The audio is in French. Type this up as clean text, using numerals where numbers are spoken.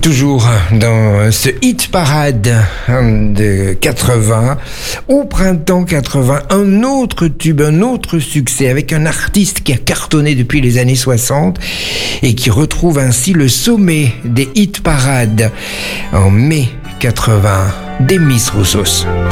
Toujours dans ce hit parade de 80, au printemps 80, un autre tube, un autre succès avec un artiste qui a cartonné depuis les années 60 et qui retrouve ainsi le sommet des hit parades en mai 80, Demis Roussos.